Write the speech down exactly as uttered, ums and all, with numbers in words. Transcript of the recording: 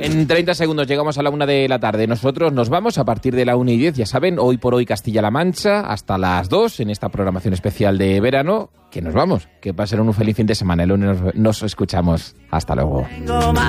En treinta segundos llegamos a la una de la tarde. Nosotros nos vamos a partir de la una y diez, ya saben, hoy por hoy Castilla-La Mancha, hasta las dos en esta programación especial de verano. Que nos vamos, que pasen un feliz fin de semana. El lunes nos escuchamos. Hasta luego.